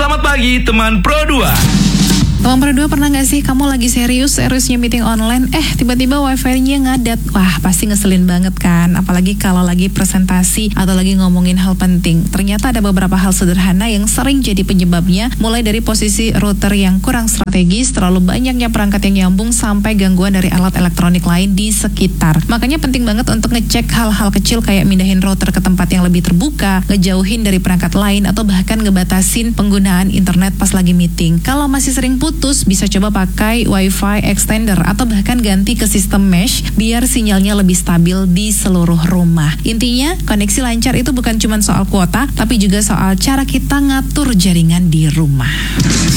Selamat pagi teman Pro 2. Teman Pro 2, pernah gak sih kamu lagi seriusnya meeting online, tiba-tiba wifi-nya ngadat? Wah, pasti ngeselin banget kan? Apalagi kalau lagi presentasi atau lagi ngomongin hal penting. Ternyata ada beberapa hal sederhana yang sering jadi penyebabnya, mulai dari posisi router yang kurang strategis, terlalu banyaknya perangkat yang nyambung, sampai gangguan dari alat elektronik lain di sekitar. Makanya penting banget untuk ngecek hal-hal kecil kayak mindahin router ke tempat yang lebih terbuka, ngejauhin dari perangkat lain, atau bahkan ngebatasin penggunaan internet pas lagi meeting. Kalau masih sering putus, bisa coba pakai wifi extender atau bahkan ganti ke sistem mesh biar sinyalnya lebih stabil di seluruh rumah. Intinya, koneksi lancar itu bukan cuma soal kuota, tapi juga soal cara kita ngatur jaringan di rumah.